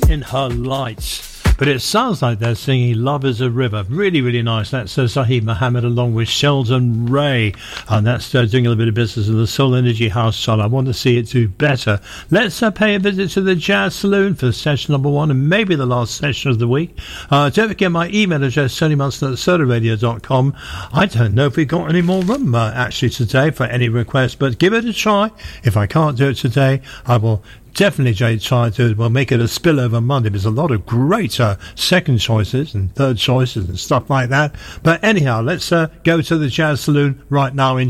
in her lights. But it sounds like they're singing Love is a River. Really, really nice. That's Zahid Mohammed along with Sheldon Ray. And that's doing a little bit of business in the Soul Energy House chart. I want to see it do better. Let's pay a visit to the Jazz Saloon for session number 1 and maybe the last session of the week. Don't forget my email address, tonymunson@solarradio.com. I don't know if we've got any more room actually today for any requests, but give it a try. If I can't do it today, I will definitely try to make it a spillover Monday. There's a lot of great second choices and third choices and stuff like that. But anyhow, let's go to the Jazz Saloon right now in